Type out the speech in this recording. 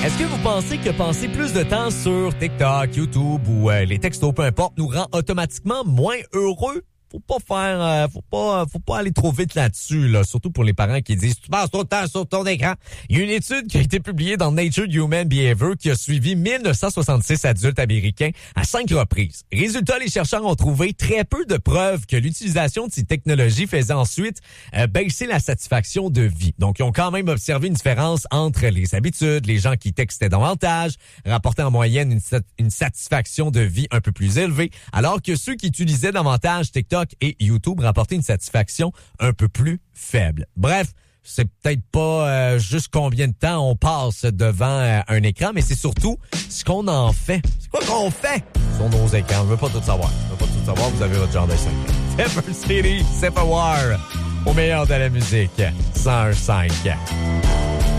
Est-ce que vous pensez que passer plus de temps sur TikTok, YouTube ou les textos, peu importe, nous rend automatiquement moins heureux? Faut pas aller trop vite là-dessus, là. Surtout pour les parents qui disent, tu passes trop de temps sur ton écran. Il y a une étude qui a été publiée dans Nature Human Behavior qui a suivi 1966 adultes américains à 5 reprises. Résultat, les chercheurs ont trouvé très peu de preuves que l'utilisation de ces technologies faisait ensuite baisser la satisfaction de vie. Donc, ils ont quand même observé une différence entre les habitudes, les gens qui textaient davantage, rapportaient en moyenne une satisfaction de vie un peu plus élevée, alors que ceux qui utilisaient davantage TikTok et YouTube rapportaient une satisfaction un peu plus faible. Bref, c'est peut-être pas juste combien de temps on passe devant un écran, mais c'est surtout ce qu'on en fait. C'est quoi qu'on fait sur nos écrans? On veut pas tout savoir. Vous avez votre genre de 5. Pepper City, c'est pas War. Au meilleur de la musique, 101.5.